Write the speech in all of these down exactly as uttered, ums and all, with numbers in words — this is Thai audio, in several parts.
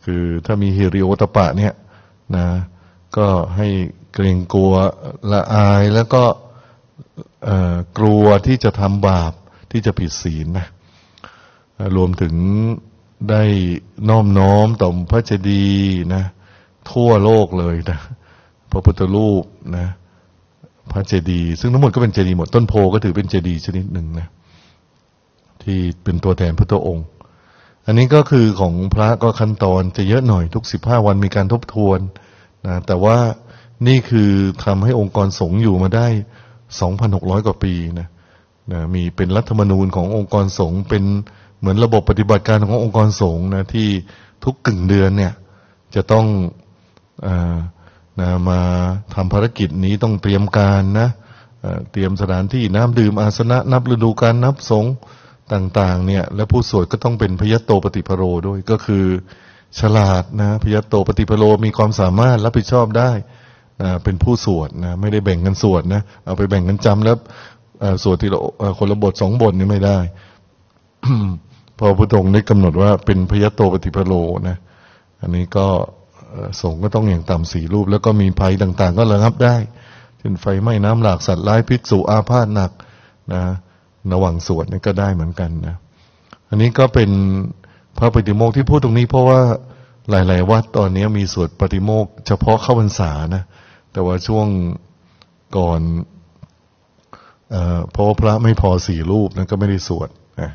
คือถ้ามีฮิริโอตปะเนี่ยนะก็ให้เกรงกลัวละอายแล้วก็กลัวที่จะทำบาปที่จะผิดศีลนะรวมถึงได้น้อมน้อมต่อพระเจดีย์นะทั่วโลกเลยนะพระพุทธรูปนะพระเจดีย์ซึ่งทั้งหมดก็เป็นเจดีย์หมดต้นโพก็ถือเป็นเจดีย์ชนิดหนึ่งนะที่เป็นตัวแทนพระองค์อันนี้ก็คือของพระก็ขั้นตอนจะเยอะหน่อยทุกสิบห้าวันมีการทบทวนนะแต่ว่านี่คือทำให้องค์กรสงฆ์อยู่มาได้ สองพันหกร้อย กว่าปีนะนะมีเป็นรัฐธรรมนูญขององค์กรสงฆ์เป็นเหมือนระบบปฏิบัติการขององค์กรสงฆ์นะที่ทุกกึ่งเดือนเนี่ยจะต้องอ่านะมาทำภารกิจนี้ต้องเตรียมการนะเตรียมสถานที่น้ำดื่มอาสนะนับฤดูกาลนับสงฆ์ต่างๆเนี่ยและผู้สวดก็ต้องเป็นพยัตโตปฏิภโรด้วยก็คือฉลาดนะพยัตโตปฏิภโรมีความสามารถรับผิดชอบได้นะเป็นผู้สวดนะไม่ได้แบ่งกันสวดนะเอาไปแบ่งกันจำแล้วสวดทีละคนละบทสองบทนี่ไม่ได้ พอพระพุทธองค์ได้กำหนดว่าเป็นพยัตโตปฏิภโรนะอันนี้ก็สงฆ์ก็ต้องอย่างต่ำสี่รูปแล้วก็มีภัยต่างๆก็ระงับได้เช่นไฟไหม้น้ำหลากสัตว์ร้ายภิกษุอาพาธหนักนะระหว่างสวดนี่ก็ได้เหมือนกันนะอันนี้ก็เป็นพระปฏิโมกข์ที่พูดตรงนี้เพราะว่าหลายๆวัดตอนนี้มีสวดปฏิโมกข์เฉพาะเข้าพรรษานะแต่ว่าช่วงก่อนเอ่อเพราะพระไม่พอสี่รูปนะก็ไม่ได้สวดนะ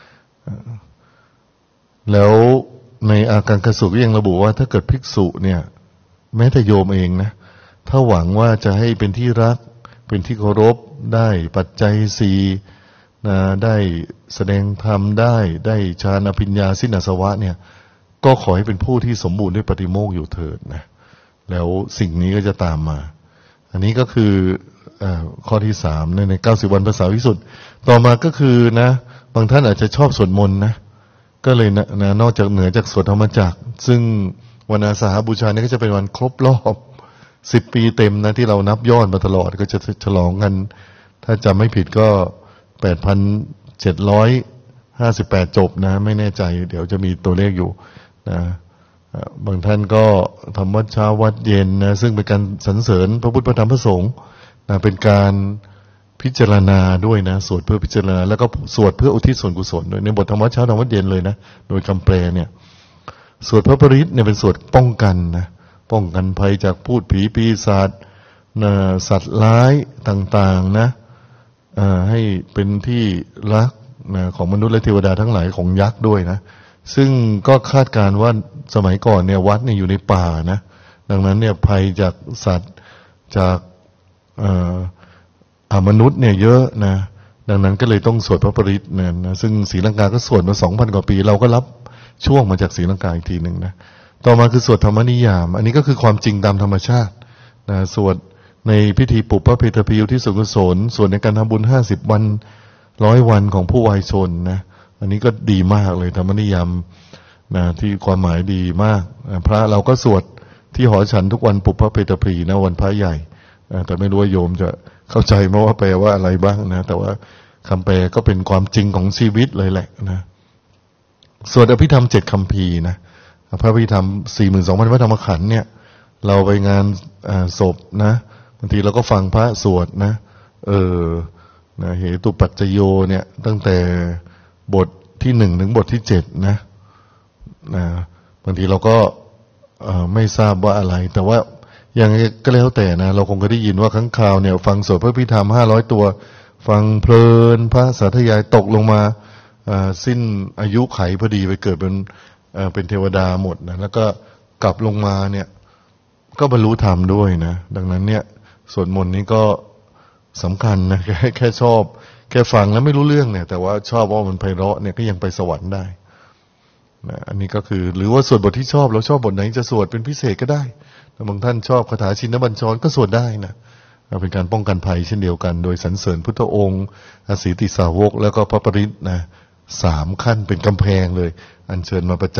แล้วในอากังคสูตรยังระบุว่าถ้าเกิดภิกษุเนี่ยแม้แต่โยมเองนะถ้าหวังว่าจะให้เป็นที่รักเป็นที่เคารพได้ปัจจัยสี่นะได้แสดงธรรมได้ได้ฌานอภิญญาสิ้นอาสวะเนี่ยก็ขอให้เป็นผู้ที่สมบูรณ์ด้วยปฏิโมกข์อยู่เถิดนะแล้วสิ่งนี้ก็จะตามมาอันนี้ก็คือข้อที่สามในในเก้าสิบวันภาษาวิสุทธิ์ต่อมาก็คือนะบางท่านอาจจะชอบสวดมนต์นะก็เลยนะนะนอกจากเหนือจากสวดธรรมจักรซึ่งวันอาสาฬหบูชาเนี่ยก็จะเป็นวันครบรอบสิบปีเต็มนะที่เรานับยอดมาตลอดก็จะฉลองกันถ้าจำไม่ผิดก็แปดพันเจ็ดร้อยห้าสิบแปดจบนะไม่แน่ใจเดี๋ยวจะมีตัวเลขอยู่นะบางท่านก็ทำวัดเช้าวัดเย็นนะซึ่งเป็นการสรรเสริญพระพุทธพระธรรมพระสงฆ์นะเป็นการพิจารณาด้วยนะสวดเพื่อพิจารณาแล้วก็สวดเพื่ออุทิศส่วนกุศลด้วยในบทธรรมวัดเช้าธรรมวัดเย็นเลยนะโดยคำแปลเนี่ยสวดพระปริตเนี่ยเป็นสวดป้องกันนะป้องกันภัยจากพูดผีปีศาจนะสัตว์ร้ายต่างๆนะให้เป็นที่รักนะของมนุษย์และเทวดาทั้งหลายของยักษ์ด้วยนะซึ่งก็คาดการว่าสมัยก่อนเนี่ยวัดเนี่ยอยู่ในป่านะดังนั้นเนี่ยภัยจากสัตว์จากอมนุษย์เนี่ยเยอะนะดังนั้นก็เลยต้องสวดพระปริตเนี่ยนะซึ่งศรีลังกาก็สวดมาสองพันกว่าปีเราก็รับช่วงมาจากศรีลังกาอีกทีหนึ่งนะต่อมาคือสวดธรรมนิยามอันนี้ก็คือความจริงตามธรรมชาตินะสวดในพิธีปุพพเพทพิยุที่สุกุศลส่วนในการทำบุญห้าสิบวันร้อยวันของผู้วายชนนะอันนี้ก็ดีมากเลยธรรมนิยามนะที่ความหมายดีมากพระเราก็สวดที่หอฉันทุกวันปุพพเพทพีนะวันพระใหญ่แต่ไม่รู้ว่าโยมจะเข้าใจไหมว่าแปลว่าอะไรบ้างนะแต่ว่าคำแปลก็เป็นความจริงของชีวิตเลยแหละนะสวดอภิธรรมเจ็ดคัมภีร์นะพระอภิธรรมสี่หมื่นสองพันพระธรรมขันธ์เนี่ยเราไปงานศพนะบางทีเราก็ฟังพระสวดนะเออนะเหตุปัจจโยเนี่ยตั้งแต่บทที่หนึ่งถึงบทที่เจ็ดนะนะบางทีเราก็ไม่ทราบว่าอะไรแต่ว่าอย่างก็แล้วแต่นะเราคงเคยได้ยินว่าครั้งคราวเนี่ยฟังสวดพระอภิธรรมห้าร้อยตัวฟังเพลินพระสาธยายตกลงมาสิ้นอายุไขพอดีไปเกิดเป็นเป็นเทวดาหมดนะแล้วก็กลับลงมาเนี่ยก็บรรลุธรรมด้วยนะดังนั้นเนี่ยสวดมนต์นี้ก็สำคัญนะแค่แค่ชอบแค่ฟังแล้วไม่รู้เรื่องเนี่ยแต่ว่าชอบว่ามันไพเราะเนี่ยก็ยังไปสวรรค์ได้นะอันนี้ก็คือหรือว่าสวดบทที่ชอบเราชอบบทไหนจะสวดเป็นพิเศษก็ได้บางท่านชอบคาถาชินบัญชรก็สวดได้นะเป็นการป้องกันภัยเช่นเดียวกันโดยสรรเสริญพุทธองค์อสีติสาวกแล้วก็พระปริตรนะสามขั้นเป็นกำแพงเลยอัญเชิญมาประ